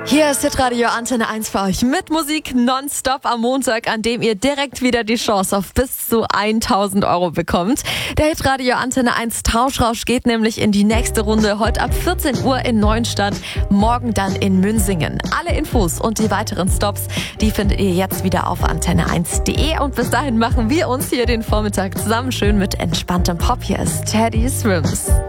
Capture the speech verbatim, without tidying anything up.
Hier ist Hitradio Antenne eins für euch mit Musik nonstop am Montag, an dem ihr direkt wieder die Chance auf bis zu tausend Euro bekommt. Der Hitradio Antenne eins Tauschrausch geht nämlich in die nächste Runde. Heute ab vierzehn Uhr in Neuenstadt, morgen dann in Münsingen. Alle Infos und die weiteren Stops, die findet ihr jetzt wieder auf antenne eins punkt de. Und bis dahin machen wir uns hier den Vormittag zusammen schön mit entspanntem Pop. Hier ist Teddy Swims.